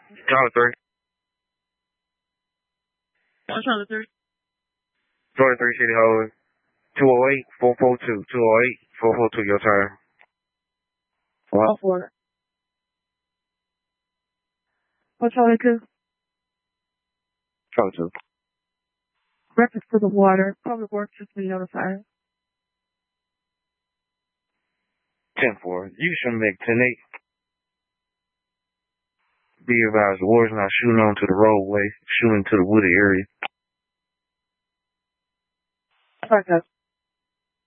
Charlie 3. Charlie 3. Charlie 3 City Hall. 208-442. 208-442, your turn. 404. What's Charlie 2? Charlie 2. Reference to the water. Public Works just be notified. 10-4. You should make 10-8. Be advised, the war's not shooting onto the roadway, shooting to the wooded area. Okay.